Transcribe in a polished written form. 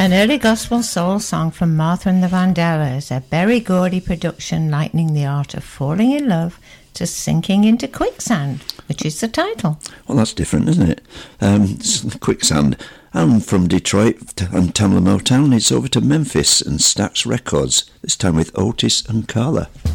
An early gospel soul song from Martha and the Vandellas, a Berry Gordy production lightening the art of falling in love to sinking into quicksand, which is the title. Well, that's different, isn't it? Quicksand. And from Detroit and Tamla Motown, it's over to Memphis and Stax Records, this time with Otis and Carla.